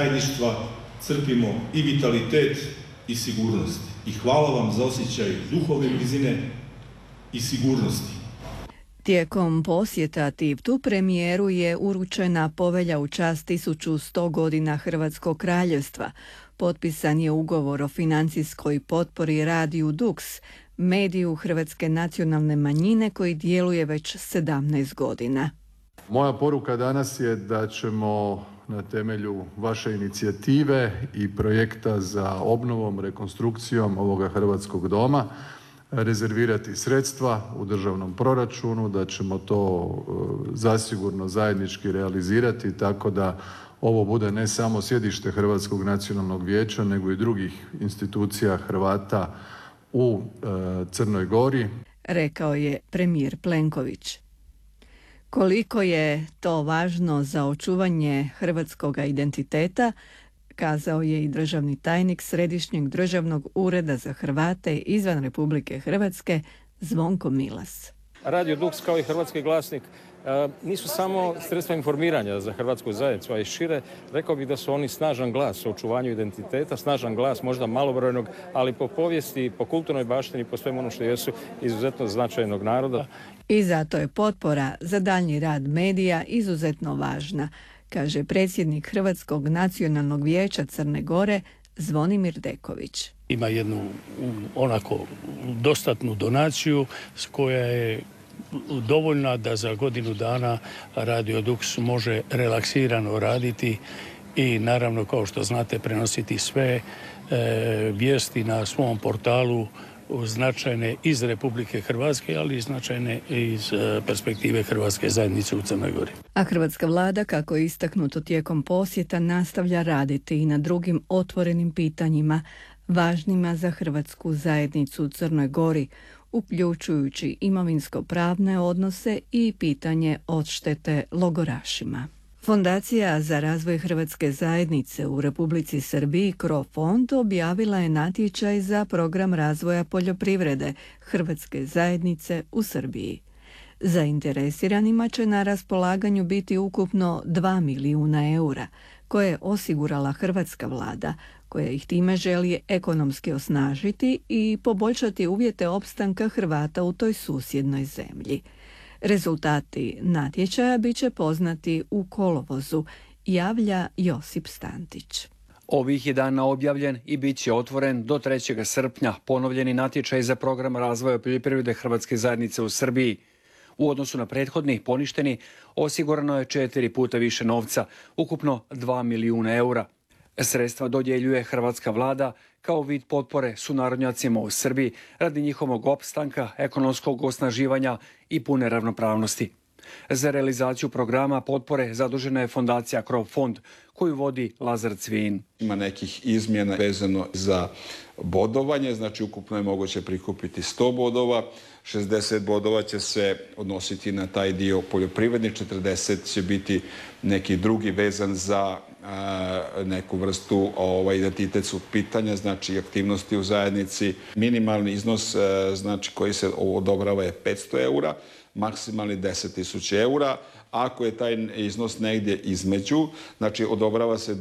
zajedništva crpimo i vitalitet i sigurnost. I hvala vam za osjećaj duhovne blizine i sigurnosti. Tijekom posjeta Tivtu premijeru je uručena povelja u čast 1100 godina Hrvatskog kraljevstva. Potpisan je ugovor o financijskoj potpori radiju Dux, mediju hrvatske nacionalne manjine koji djeluje već 17 godina. Moja poruka danas je da ćemo na temelju vaše inicijative i projekta za obnovom, rekonstrukcijom ovoga Hrvatskog doma rezervirati sredstva u državnom proračunu, da ćemo to zasigurno zajednički realizirati tako da ovo bude ne samo sjedište Hrvatskog nacionalnog vijeća, nego i drugih institucija Hrvata u Crnoj Gori. Rekao je premijer Plenković. Koliko je to važno za očuvanje hrvatskog identiteta, kazao je i državni tajnik Središnjeg državnog ureda za Hrvate izvan Republike Hrvatske Zvonko Milas. Radio Dux kao i Hrvatski glasnik nisu samo sredstva informiranja za hrvatsku zajednicu, a i šire. Rekao bih da su oni snažan glas u očuvanju identiteta, snažan glas možda malobrojnog, ali po povijesti, po kulturnoj baštini, po svemu ono što jesu izuzetno značajnog naroda. I zato je potpora za daljnji rad medija izuzetno važna, kaže predsjednik Hrvatskog nacionalnog vijeća Crne Gore Zvonimir Deković. Ima jednu onako dostatnu donaciju koja je dovoljna da za godinu dana Radio Dux može relaksirano raditi i naravno, kao što znate, prenositi sve vijesti na svom portalu značajne iz Republike Hrvatske, ali i značajne iz perspektive hrvatske zajednice u Crnoj Gori. A hrvatska vlada, kako je istaknuto tijekom posjeta, nastavlja raditi i na drugim otvorenim pitanjima važnima za hrvatsku zajednicu u Crnoj Gori, uključujući imovinsko-pravne odnose i pitanje odštete logorašima. Fondacija za razvoj hrvatske zajednice u Republici Srbiji Crofond objavila je natječaj za program razvoja poljoprivrede hrvatske zajednice u Srbiji. Zainteresiranima će na raspolaganju biti ukupno 2 milijuna eura, koje je osigurala hrvatska vlada, koja ih time želi ekonomski osnažiti i poboljšati uvjete opstanka Hrvata u toj susjednoj zemlji. Rezultati natječaja bit će poznati u kolovozu, javlja Josip Stantić. Ovih je dana objavljen i bit će otvoren do 3. srpnja ponovljeni natječaj za program razvoja poljoprivrede hrvatske zajednice u Srbiji. U odnosu na prethodni poništeni osigurano je 4 puta više novca, ukupno 2 milijuna eura. Sredstva dodjeljuje hrvatska vlada kao vid potpore sunarodnjacima u Srbiji radi njihovog opstanka, ekonomskog osnaživanja i pune ravnopravnosti. Za realizaciju programa potpore zadužena je fondacija Crofond, koju vodi Lazar Cvin. Ima nekih izmjena vezano za bodovanje, znači ukupno je moguće prikupiti 100 bodova, 60 bodova će se odnositi na taj dio poljoprivredni, 40 će biti neki drugi vezan za neku vrstu identitetskog pitanja, znači aktivnosti u zajednici. Minimalni iznos znači, koji se odobrava je 500 eura, maksimalni 10.000 eura. Ako je taj iznos negdje između, znači odobrava se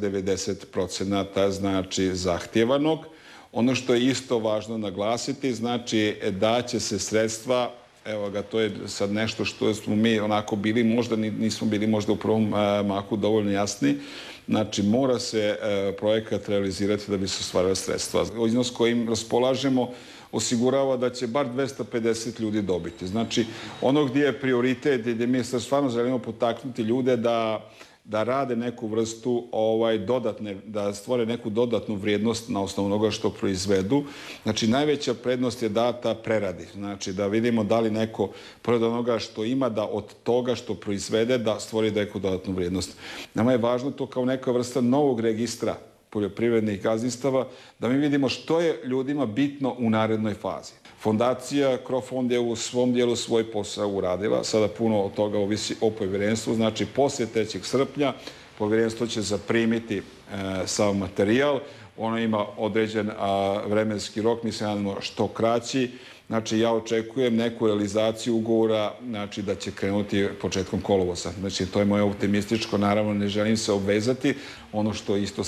90% znači zahtjevanog. Ono što je isto važno naglasiti, znači da će se sredstva, evo ga, to je sad nešto što smo mi onako bili, možda nismo bili možda u prvom mahu dovoljno jasni, znači mora se projekat realizirati da bi se ostvarila sredstva. Iznos kojim raspolažemo osigurava da će bar 250 ljudi dobiti. Znači, ono gdje je prioritet, gdje mi stvarno želimo potaknuti ljude da rade neku vrstu dodatne, da stvore neku dodatnu vrijednost na osnovu onoga što proizvedu. Znači, najveća prednost je data preradi. Znači, da vidimo da li neko pored onoga što ima, da od toga što proizvede, da stvori neku dodatnu vrijednost. Nama je važno to kao neka vrsta novog registra poljoprivrednih gazdinstava, da mi vidimo što je ljudima bitno u narednoj fazi. Fondacija Crofond je u svom dijelu svoj posao uradila. Sada puno od toga ovisi o povjerenstvu. Znači, poslije 3. srpnja povjerenstvo će zaprimiti sav materijal. Ono ima određen vremenski rok, mislim što kraći. Znači, ja očekujem neku realizaciju ugovora, znači da će krenuti početkom kolovoza. Znači, to je moje optimističko, naravno ne želim se obvezati. Ono što isto